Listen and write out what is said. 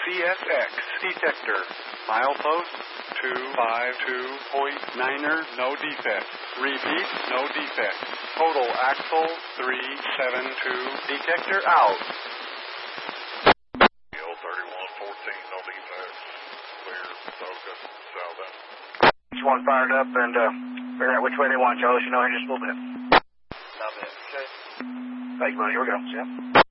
CSX detector. Milepost 252.9er, no defect. Repeat, no defect. Total axle 372. Detector out. 3114, no defects. Clear, focus, south end. Each one fired up and figure out which way they want you. I'll let you know here in just a little bit. Okay. Thank you, buddy. Here we go. See ya.